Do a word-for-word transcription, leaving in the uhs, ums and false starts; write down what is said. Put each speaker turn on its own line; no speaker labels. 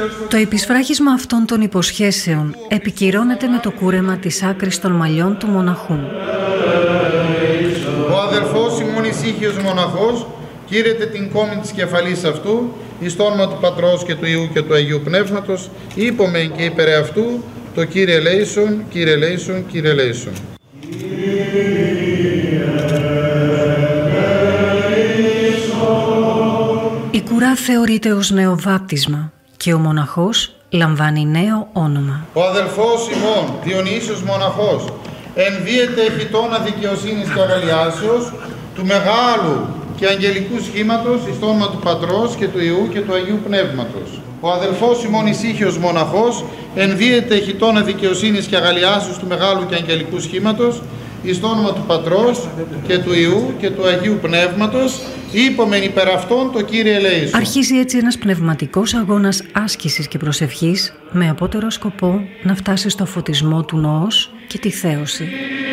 Το επισφράγισμα αυτών των υποσχέσεων επικυρώνεται με το κούρεμα της άκρης των μαλλιών του μοναχού.
Ο αδελφός ημών ησύχιος μοναχός κήρεται την κόμη της κεφαλής αυτού, εις το όνομα του Πατρός και του Υιού και του Αγίου Πνεύματος, είπομεν και υπερ αυτού το Κύριε ελέησον, Κύριε ελέησον, Κύριε ελέησον.
Η κουρά θεωρείται ως νέο βάπτισμα και ο μοναχός λαμβάνει νέο όνομα.
Ο αδελφός ημών Διονύσιος μοναχός ενδύεται εχιτώνα δικαιοσύνης και αγαλιάσεως του μεγάλου και αγγελικού σχήματος εις το όνομα του Πατρός και του Υιού και του Αγίου Πνεύματος. Ο αδελφός ημών ησύχιος μοναχός ενδύεται εχιτώνα δικαιοσύνης και αγαλιάσεως του μεγάλου και αγγελικού σχήματος εις το όνομα του Πατρός και του Υιού και του Αγίου Πνεύματος, είπομεν υπερ αυτόν το Κύριε ελέησον.
Αρχίζει έτσι ένας πνευματικός αγώνας άσκησης και προσευχής με απότερο σκοπό να φτάσει στο φωτισμό του νοός και τη θέωση.